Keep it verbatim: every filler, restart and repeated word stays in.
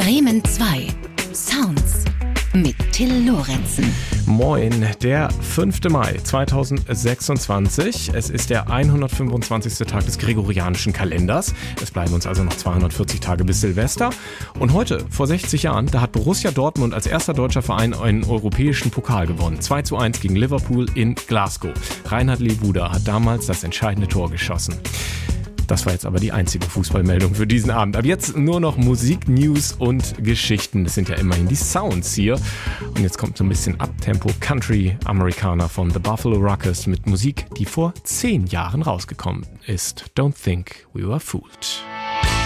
Bremen zwei. Sounds mit Till Lorenzen. Moin, der fünfte Mai zweitausendsechsundzwanzig. Es ist der hundertfünfundzwanzigste Tag des gregorianischen Kalenders. Es bleiben uns also noch zweihundertvierzig Tage bis Silvester. Und heute, vor sechzig Jahren, da hat Borussia Dortmund als erster deutscher Verein einen europäischen Pokal gewonnen. zwei zu eins gegen Liverpool in Glasgow. Reinhard Lebuda hat damals das entscheidende Tor geschossen. Das war jetzt aber die einzige Fußballmeldung für diesen Abend. Ab jetzt nur noch Musik, News und Geschichten. Das sind ja immerhin die Sounds hier. Und jetzt kommt so ein bisschen Uptempo Country Amerikaner von The Buffalo Rockers mit Musik, die vor zehn Jahren rausgekommen ist. Don't think we were fooled.